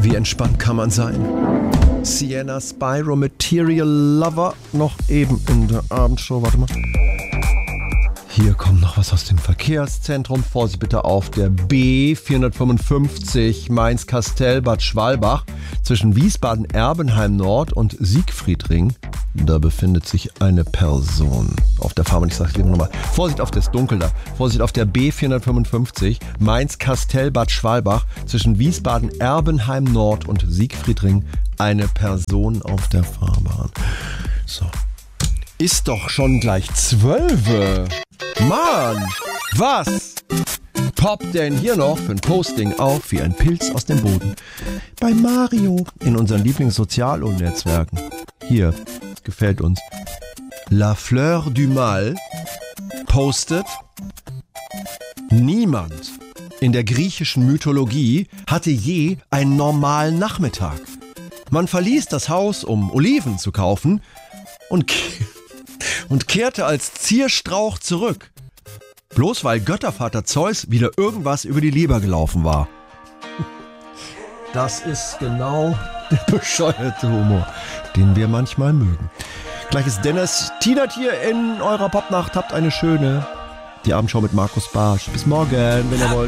Wie entspannt kann man sein? Sienna Spyro, Material Lover, noch eben in der Abendshow. Warte mal. Hier kommt noch was aus dem Verkehrszentrum. Vorsicht bitte auf der B455 Mainz-Kastel-Bad Schwalbach zwischen Wiesbaden-Erbenheim-Nord und Siegfriedring. Da befindet sich eine Person auf der Fahrbahn. Ich sage es lieber nochmal. Vorsicht auf das Dunkel da. Vorsicht auf der B455 Mainz-Kastel-Bad Schwalbach zwischen Wiesbaden-Erbenheim-Nord und Siegfriedring. Eine Person auf der Fahrbahn. So. Ist doch schon gleich 12. Mann, was poppt denn hier noch für ein Posting auf wie ein Pilz aus dem Boden? Bei Mario in unseren Lieblingssozialnetzwerken. Hier, gefällt uns. La Fleur du Mal postet: Niemand in der griechischen Mythologie hatte je einen normalen Nachmittag. Man verließ das Haus, um Oliven zu kaufen und kehrte als Zierstrauch zurück. Bloß weil Göttervater Zeus wieder irgendwas über die Leber gelaufen war. Das ist genau der bescheuerte Humor, den wir manchmal mögen. Gleich ist Dennis Tinert hier in eurer Popnacht. Habt eine schöne. Die Abendschau mit Markus Barsch. Bis morgen, wenn ihr wollt.